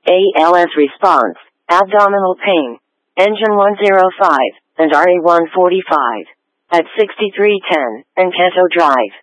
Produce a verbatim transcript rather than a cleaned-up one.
A L S response, abdominal pain, engine one oh five, and R E one forty-five, at sixty-three ten, Encanto Drive.